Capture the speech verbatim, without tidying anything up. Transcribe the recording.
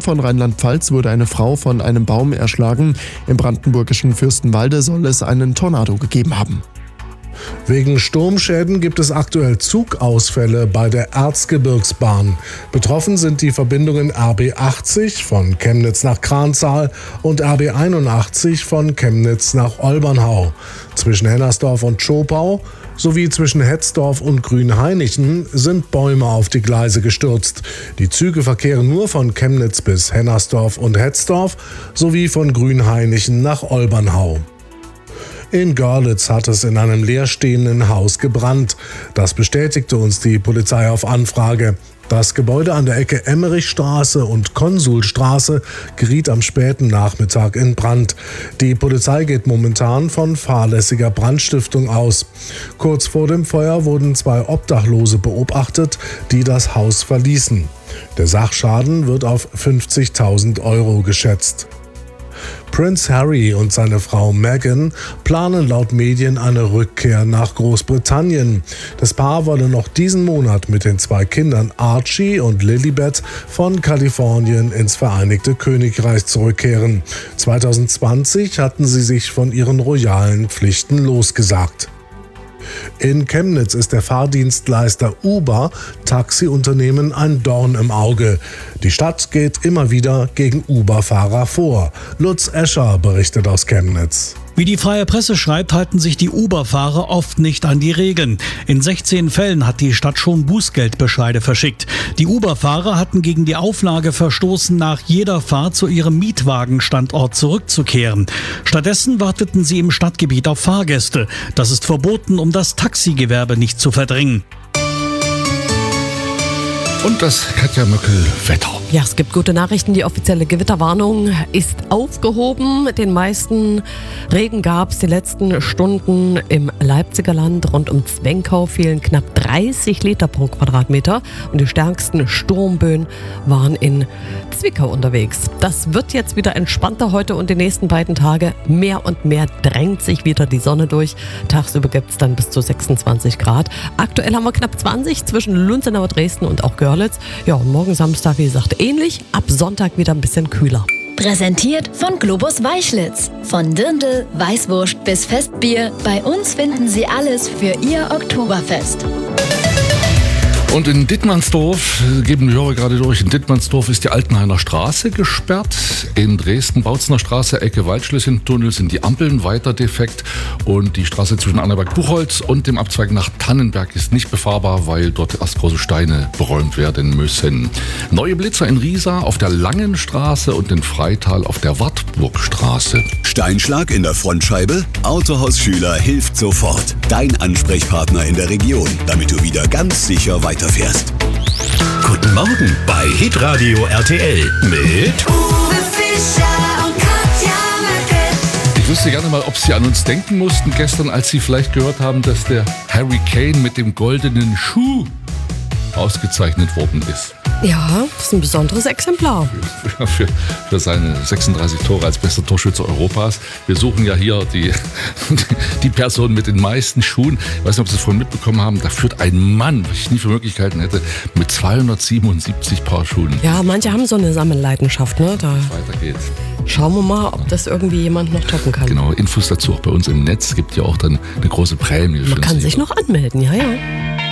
von Rheinland-Pfalz wurde eine Frau von einem Baum erschlagen. Im brandenburgischen Fürstenwalde soll es einen Tornado gegeben haben. Wegen Sturmschäden gibt es aktuell Zugausfälle bei der Erzgebirgsbahn. Betroffen sind die Verbindungen R B achtzig von Chemnitz nach Kranzahl und R B einundachtzig von Chemnitz nach Olbernhau. Zwischen Hennersdorf und Zschopau sowie zwischen Hetzdorf und Grünhainichen sind Bäume auf die Gleise gestürzt. Die Züge verkehren nur von Chemnitz bis Hennersdorf und Hetzdorf sowie von Grünhainichen nach Olbernhau. In Görlitz hat es in einem leerstehenden Haus gebrannt. Das bestätigte uns die Polizei auf Anfrage. Das Gebäude an der Ecke Emmerichstraße und Konsulstraße geriet am späten Nachmittag in Brand. Die Polizei geht momentan von fahrlässiger Brandstiftung aus. Kurz vor dem Feuer wurden zwei Obdachlose beobachtet, die das Haus verließen. Der Sachschaden wird auf fünfzigtausend Euro geschätzt. Prince Harry und seine Frau Meghan planen laut Medien eine Rückkehr nach Großbritannien. Das Paar wolle noch diesen Monat mit den zwei Kindern Archie und Lilibet von Kalifornien ins Vereinigte Königreich zurückkehren. zwanzig zwanzig hatten sie sich von ihren royalen Pflichten losgesagt. In Chemnitz ist der Fahrdienstleister Uber Taxiunternehmen ein Dorn im Auge. Die Stadt geht immer wieder gegen Uber-Fahrer vor. Lutz Escher berichtet aus Chemnitz. Wie die Freie Presse schreibt, halten sich die Uber-Fahrer oft nicht an die Regeln. In sechzehn Fällen hat die Stadt schon Bußgeldbescheide verschickt. Die Uber-Fahrer hatten gegen die Auflage verstoßen, nach jeder Fahrt zu ihrem Mietwagenstandort zurückzukehren. Stattdessen warteten sie im Stadtgebiet auf Fahrgäste. Das ist verboten, um das Taxigewerbe nicht zu verdrängen. Und das Katja Möckel Wetter. Ja, es gibt gute Nachrichten. Die offizielle Gewitterwarnung ist aufgehoben. Den meisten Regen gab es die letzten Stunden im Leipziger Land. Rund um Zwenkau fielen knapp dreißig Liter pro Quadratmeter. Und die stärksten Sturmböen waren in Zwickau unterwegs. Das wird jetzt wieder entspannter heute und die nächsten beiden Tage. Mehr und mehr drängt sich wieder die Sonne durch. Tagsüber gibt es dann bis zu sechsundzwanzig Grad. Aktuell haben wir knapp zwanzig zwischen Lunzenau, Dresden und auch Görlitz. Ja, und morgen Samstag, wie gesagt, ähnlich. Ab Sonntag wieder ein bisschen kühler. Präsentiert von Globus Weichlitz. Von Dirndl, Weißwurst bis Festbier. Bei uns finden Sie alles für Ihr Oktoberfest. Und in Dittmannsdorf, geben die Hörer gerade durch, in Dittmannsdorf ist die Altenhainer Straße gesperrt. In Dresden, Bautzner Straße, Ecke Waldschlösschen-Tunnel sind die Ampeln weiter defekt. Und die Straße zwischen Annaberg-Buchholz und dem Abzweig nach Tannenberg ist nicht befahrbar, weil dort erst große Steine beräumt werden müssen. Neue Blitzer in Riesa auf der Langen Straße und in Freital auf der Wartburgstraße. Steinschlag in der Frontscheibe? Autohaus Schüler hilft sofort. Dein Ansprechpartner in der Region, damit du wieder ganz sicher weiterfährst. Guten Morgen bei Hitradio R T L mit Uwe Fischer und Katja Möckel. Ich wüsste gerne mal, ob Sie an uns denken mussten gestern, als Sie vielleicht gehört haben, dass der Harry Kane mit dem goldenen Schuh ausgezeichnet worden ist. Ja, das ist ein besonderes Exemplar. Für, für, für seine sechsunddreißig Tore als bester Torschütze Europas. Wir suchen ja hier die, die Person mit den meisten Schuhen. Ich weiß nicht, ob Sie es vorhin mitbekommen haben, da führt ein Mann, was ich nie für Möglichkeiten hätte, mit zweihundertsiebenundsiebzig Paar Schuhen. Ja, manche haben so eine Sammelleidenschaft, ne? Da weiter geht's. Schauen wir mal, ob das irgendwie jemand noch toppen kann. Genau, Infos dazu auch bei uns im Netz. Es gibt ja auch dann eine große Prämie. Man kann sich noch anmelden, ja, ja.